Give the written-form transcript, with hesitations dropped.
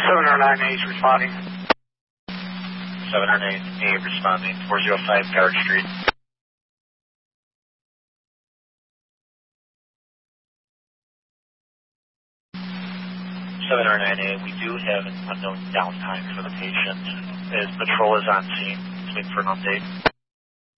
709A is responding. 709A responding, 405 Guard Street. 709A, we do have an unknown downtime for the patient. His patrol is on scene, waiting for an update.